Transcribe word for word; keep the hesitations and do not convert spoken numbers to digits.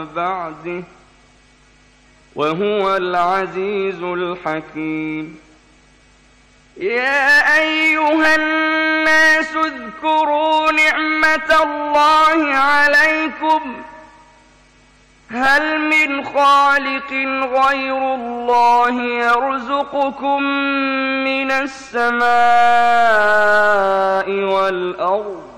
بعده وهو العزيز الحكيم. يا أيها الناس اذكروا نعمة الله عليكم هل من خالق غير الله يرزقكم من السماء والأرض